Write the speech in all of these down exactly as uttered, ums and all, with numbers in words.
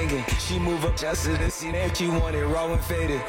banging. She move up just to the scene and she want it raw and faded.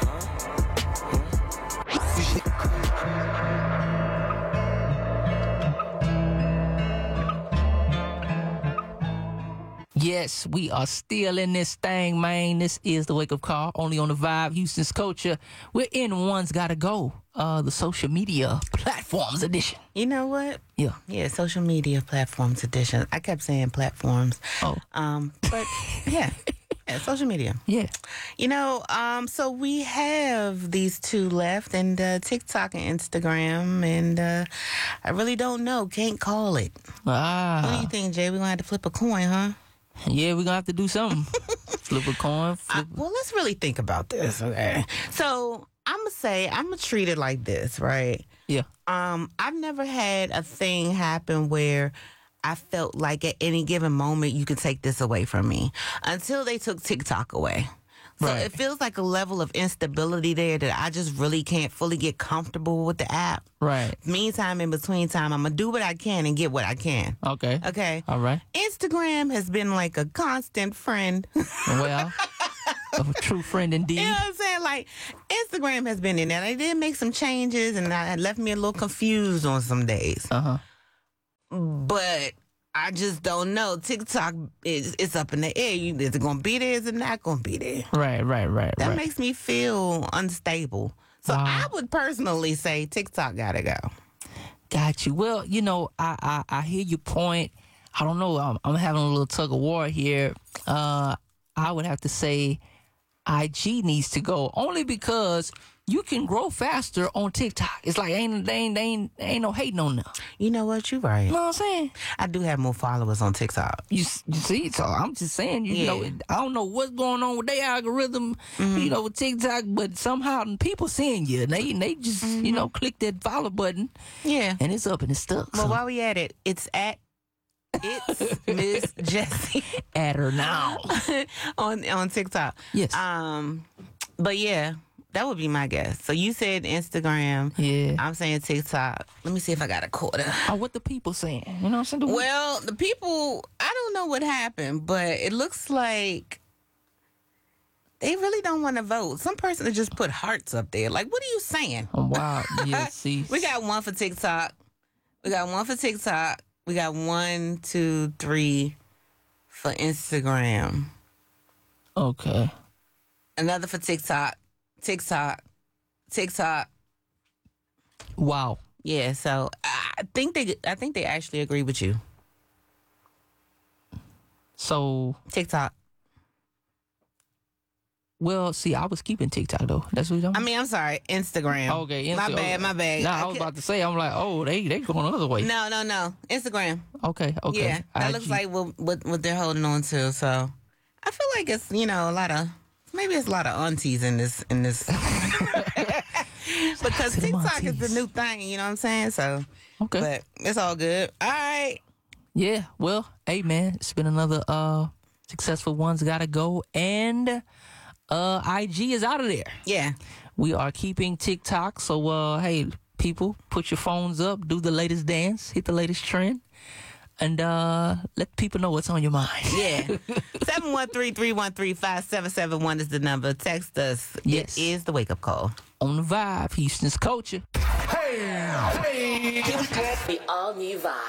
Yes, we are still in this thing, man. This is the Wake Up Call, only on the Vibe, Houston's Culture. We're in One's Gotta Go, uh, the social media platforms edition. You know what? Yeah. Yeah, social media platforms edition. I kept saying platforms. Oh. Um, but yeah. Yeah, social media. Yeah. You know, um, so we have these two left, and uh, TikTok and Instagram, and uh, I really don't know. Can't call it. Ah. What do you think, Jay? We're going to have to flip a coin, huh? Yeah, we're going to have to do something. Flip a coin. Flip. I, well, let's really think about this, okay? So I'm going to say, I'm going to treat it like this, right? Yeah. Um, I've never had a thing happen where I felt like at any given moment you could take this away from me until they took TikTok away. So Right. it feels like a level of instability there that I just really can't fully get comfortable with the app. Right. Meantime, in between time, I'm going to do what I can and get what I can. Okay. Okay. All right. Instagram has been like a constant friend. Well, a true friend indeed. You know what I'm saying? Like, Instagram has been in there. They did make some changes, and that left me a little confused on some days. Uh-huh. But I just don't know. TikTok is it's up in the air. You, is it going to be there? Is it not going to be there? Right, right, right, That right. makes me feel unstable. So Wow. I would personally say TikTok got to go. Got you. Well, you know, I, I, I hear your point. I don't know. I'm, I'm having a little tug of war here. Uh, I would have to say I G needs to go only because you can grow faster on TikTok. It's like ain't they ain't they ain't, ain't no hating on them. You know what? You're right. You know what I'm saying? I do have more followers on TikTok. You, you see, so I'm just saying, you Yeah. know, I don't know what's going on with their algorithm, you know, with TikTok, but somehow people seeing you, and they, and they just, you know, click that follow button, Yeah. and it's up and it's stuck. Well, So while we at it, it's at it's Miss Jessie add her now. on on TikTok. Yes. Um, but yeah, that would be my guess. So you said Instagram. Yeah. I'm saying TikTok. Let me see if I got a quarter. Oh, what the people saying? You know what I'm saying? The- Well, the people, I don't know what happened, but it looks like they really don't want to vote. Some person that just put hearts up there. Like, what are you saying? Oh, wow. Yeah, see. We got one for TikTok. We got one for TikTok. We got one, two, three for Instagram. Okay. Another for TikTok. TikTok. TikTok. Wow. Yeah, so I think they I think they actually agree with you. So, TikTok. well, see, I was keeping TikTok, though. That's what you're I talking mean, I'm sorry, Instagram. Okay. My Insta- bad, my bad. Nah, I I was ca- about to say, I'm like, oh, they they going the other way. No, no, no. Instagram. Okay, okay. Yeah, that I G. looks like what, what what they're holding on to. So I feel like it's, you know, a lot of maybe it's a lot of aunties in this in this because To them TikTok is the aunties. new thing. You know what I'm saying? So, Okay. but it's all good. All right. Yeah, well, hey, man, it's been another uh successful One's Gotta Go, and uh I G is out of there. Yeah. We are keeping TikTok, so uh hey, people, put your phones up, do the latest dance, hit the latest trend, and uh let people know what's on your mind. Yeah. seven one three, three one three, five seven seven one is the number. Text us. Yes. It is the wake up call. On the Vibe, Houston's Culture. The all new vibe.